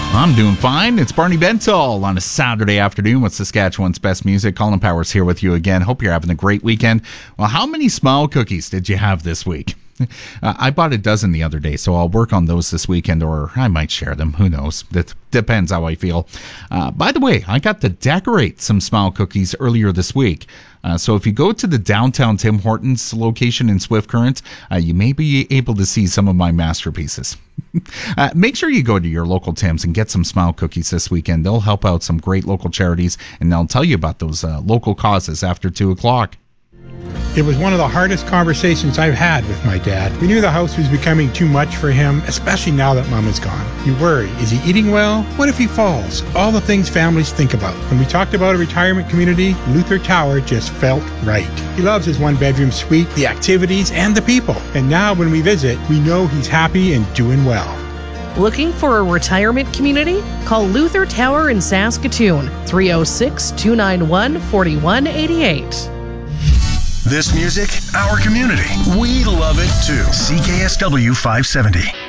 I'm doing fine. It's Barney Bentall on a Saturday afternoon with Saskatchewan's best music. Colin Powers here with you again. Hope you're having a great weekend. Well, how many Smile cookies did you have this week? I bought a dozen the other day, so I'll work on those this weekend, or I might share them. Who knows? That depends how I feel. By the way, I got to decorate some Smile cookies earlier this week. So if you go to the downtown Tim Hortons location in Swift Current, you may be able to see some of my masterpieces. Make sure you go to your local Tim's and get some Smile cookies this weekend. They'll help out some great local charities, and they'll tell you about those local causes after 2 o'clock. It was one of the hardest conversations I've had with my dad. We knew the house was becoming too much for him, especially now that Mom is gone. You worry, is he eating well? What if he falls? All the things families think about. When we talked about a retirement community, Luther Tower just felt right. He loves his one-bedroom suite, the activities, and the people. And now when we visit, we know he's happy and doing well. Looking for a retirement community? Call Luther Tower in Saskatoon, 306-291-4188. This music, our community. We love it too. CKSW 570.